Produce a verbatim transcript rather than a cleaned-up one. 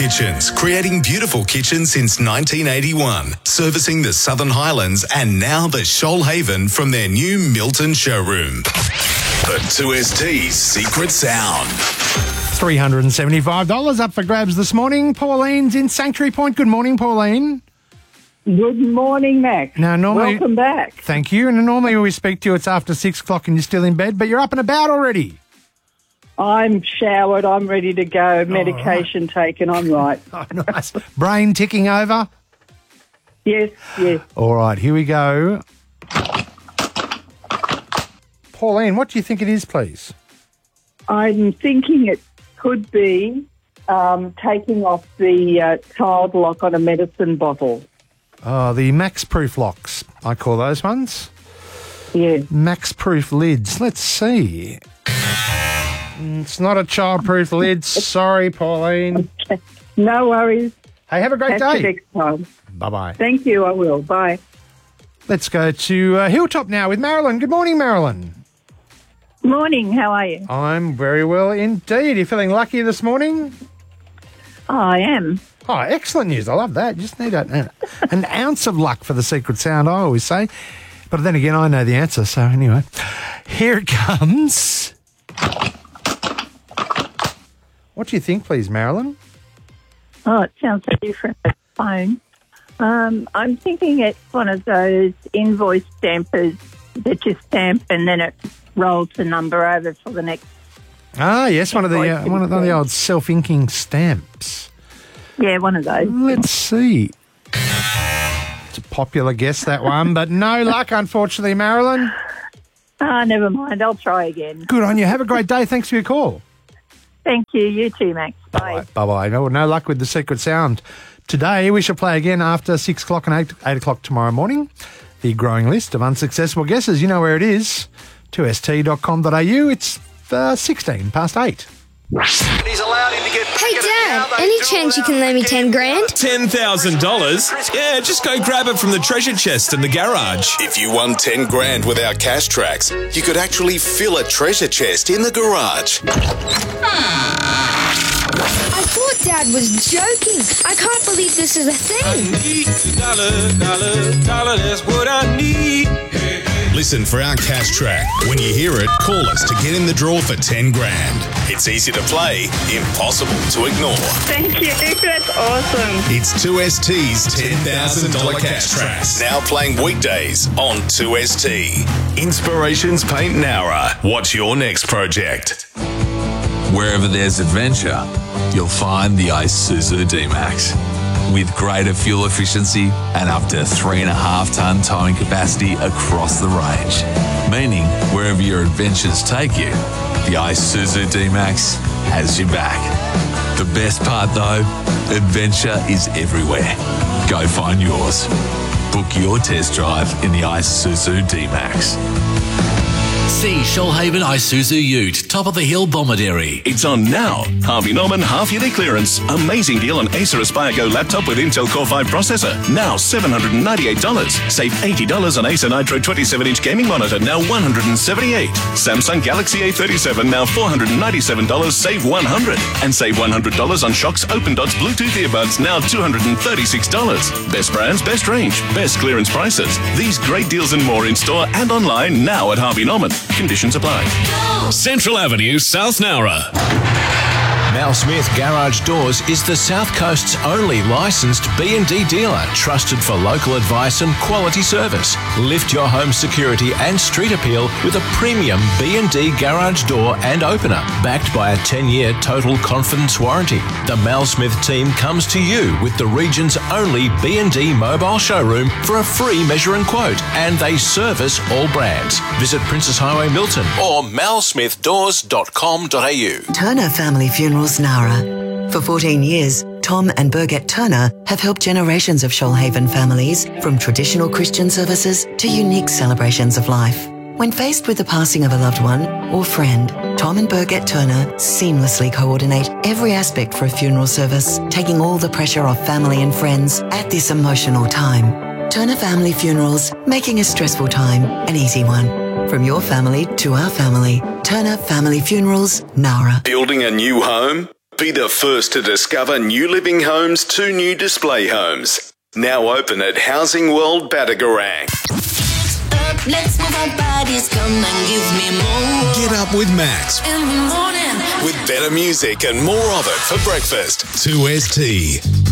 Kitchens, creating beautiful kitchens since nineteen eighty-one, servicing the Southern Highlands and now the Shoalhaven from their new Milton showroom. The two S T's secret sound. three hundred seventy-five dollars up for grabs this morning. Pauline's in Sanctuary Point. Good morning, Pauline. Good morning, Max. Now, normally, welcome back. Thank you. And normally when we speak to you, it's after six o'clock and you're still in bed, but you're up and about already. I'm showered. I'm ready to go. Medication right. taken. I'm right. Oh, nice. Brain ticking over? Yes, yes. All right, here we go. Pauline, what do you think it is, please? I'm thinking it could be um, taking off the uh, child lock on a medicine bottle. Oh, the Max-Proof locks, I call those ones. Yeah. Max-Proof lids. Let's see. It's not a child-proof lid. Sorry, Pauline. Okay. No worries. Hey, have a great Catch day. you next time. Bye-bye. Thank you. I will. Bye. Let's go to uh, Hilltop now with Marilyn. Good morning, Marilyn. Morning, how are you? I'm very well indeed. You feeling lucky this morning? Oh, I am. Oh, excellent news. I love that. You just need a, an ounce of luck for the secret sound, I always say. But then again, I know the answer. So anyway, here it comes. What do you think, please, Marilyn? Oh, it sounds so different on the phone. Um, I'm thinking it's one of those invoice stampers that you stamp and then it rolls the number over for the next. Ah, yes, one of the uh, one of the old self-inking stamps. Yeah, one of those. Let's see. It's a popular guess, that one, but no luck, unfortunately, Marilyn. Ah, never mind. I'll try again. Good on you. Have a great day. Thanks for your call. Thank you. You too, Max. Bye. Bye. Bye-bye. No, no luck with the secret sound today. We shall play again after six o'clock and eight, eight o'clock tomorrow morning. The growing list of unsuccessful guesses. You know where it is. two S T dot com dot A U. It's uh, sixteen past eight. He's allowed him to get back. Hey, Dad, any chance you can lend me ten grand? ten thousand dollars? Yeah, just go grab it from the treasure chest in the garage. If you won ten grand with our cash tracks, you could actually fill a treasure chest in the garage. I thought Dad was joking. I can't believe this is a thing. Dollar, dollar, dollar, that's what I need. Listen for our cash track. When you hear it, call us to get in the draw for ten grand. It's easy to play, impossible to ignore. Thank you. That's awesome. It's two S T's ten thousand dollars cash tracks. Now playing weekdays on two S T. Inspirations Paint Nowra. What's your next project? Wherever there's adventure, you'll find the Isuzu D-Max. With greater fuel efficiency and up to three and a half tonne towing capacity across the range. Meaning, wherever your adventures take you, the Isuzu D-Max has your back. The best part though, adventure is everywhere. Go find yours. Book your test drive in the Isuzu D-Max. See Shoalhaven Isuzu Ute, top of the hill Bomaderry. It's on now. Harvey Norman half-yearly clearance. Amazing deal on Acer Aspire Go laptop with Intel Core five processor. Now seven hundred ninety-eight dollars. Save eighty dollars on Acer Nitro twenty-seven inch gaming monitor, now one hundred seventy-eight dollars. Samsung Galaxy A thirty-seven, now four hundred ninety-seven dollars. Save one hundred dollars. And save one hundred dollars on Shox Open Dots Bluetooth earbuds, now two hundred thirty-six dollars. Best brands, best range, best clearance prices. These great deals and more in store and online now at Harvey Norman. Conditions apply. Central Avenue, South Nowra. Mal Smith Garage Doors is the South Coast's only licensed B and D dealer, trusted for local advice and quality service. Lift your home security and street appeal with a premium B and D garage door and opener, backed by a ten-year total confidence warranty. The Mal Smith team comes to you with the region's only B and D mobile showroom for a free measure and quote, and they service all brands. Visit Princess Highway Milton or mal smith doors dot com dot a u. Turner Family Funerals Nowra. For fourteen years, Tom and Birgit Turner have helped generations of Shoalhaven families, from traditional Christian services to unique celebrations of life. When faced with the passing of a loved one or friend, Tom and Birgit Turner seamlessly coordinate every aspect for a funeral service, taking all the pressure off family and friends at this emotional time. Turner Family Funerals, making a stressful time an easy one. From your family to our family, Turner Family Funerals, Nowra. Building a new home? Be the first to discover new living homes to new display homes. Now open at Housing World Batagorang. Let's move our bodies, come and give me more. Get up with Max. In the morning. With better music and more of it for breakfast. two S T.